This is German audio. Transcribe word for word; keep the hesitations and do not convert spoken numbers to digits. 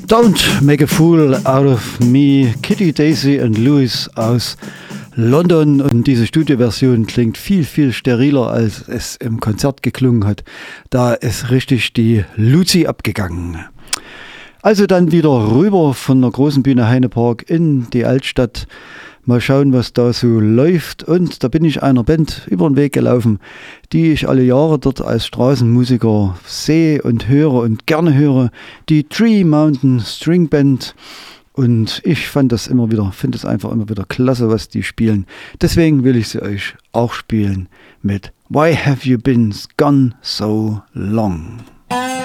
Don't Make a Fool Out of Me, Kitty, Daisy und Louis aus London. Und diese Studioversion klingt viel, viel steriler, als es im Konzert geklungen hat. Da ist richtig die Luzi abgegangen. Also dann wieder rüber von der großen Bühne Heinepark in die Altstadt. Mal schauen, was da so läuft. Und da bin ich einer Band über den Weg gelaufen, die ich alle Jahre dort als Straßenmusiker sehe und höre und gerne höre. Die Tree Mountain String Band. Und ich fand das immer wieder, finde es einfach immer wieder klasse, was die spielen. Deswegen will ich sie euch auch spielen mit Why Have You Been Gone So Long?